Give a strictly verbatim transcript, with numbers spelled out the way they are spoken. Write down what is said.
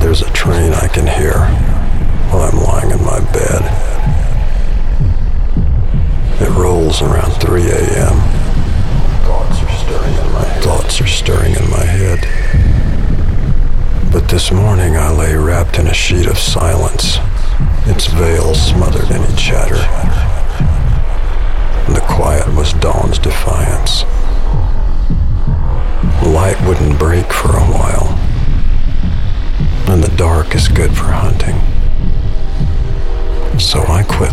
there's a train I can hear while I'm lying in my bed. It rolls around three a.m. Thoughts are stirring in my head. Thoughts are stirring in my head. But this morning I lay wrapped in a sheet of silence, its veil smothered in its chatter. And the quiet was dawn's defiance. Light wouldn't break for a while, and the dark is good for hunting. So I quit